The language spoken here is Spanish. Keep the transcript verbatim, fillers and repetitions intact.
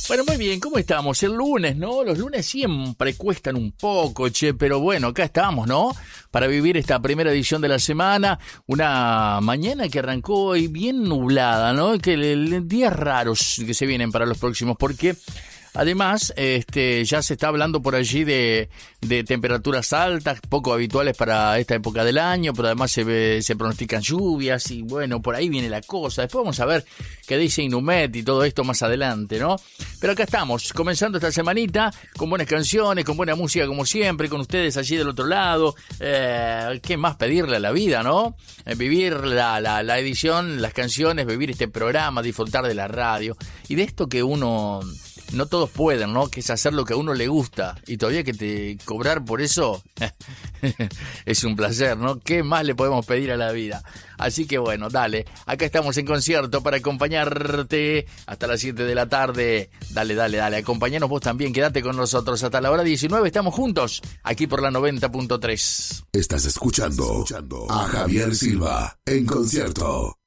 Bueno, muy bien, ¿cómo estamos? El lunes, ¿no? Los lunes siempre cuestan un poco, che, pero bueno, acá estamos, ¿no? Para vivir esta primera edición de la semana, una mañana que arrancó hoy bien nublada, ¿no? Que el, días raros que se vienen para los próximos, porque además, este, ya se está hablando por allí de, de temperaturas altas, poco habituales para esta época del año, pero además se ve, se pronostican lluvias y bueno, por ahí viene la cosa. Después vamos a ver qué dice Inumet y todo esto más adelante, ¿no? Pero acá estamos, comenzando esta semanita con buenas canciones, con buena música como siempre, con ustedes allí del otro lado. Eh, ¿Qué más pedirle a la vida, no? Eh, vivir la, la, la edición, las canciones, vivir este programa, disfrutar de la radio y de esto que uno... No todos pueden, ¿no? Que es hacer lo que a uno le gusta. Y todavía que te cobrar por eso es un placer, ¿no? ¿Qué más le podemos pedir a la vida? Así que bueno, dale. Acá estamos en concierto para acompañarte hasta las siete de la tarde. Dale, dale, dale. Acompañanos vos también. Quédate con nosotros hasta la hora diecinueve. Estamos juntos aquí por la noventa punto tres. Estás escuchando, escuchando a Javier Silva en concierto.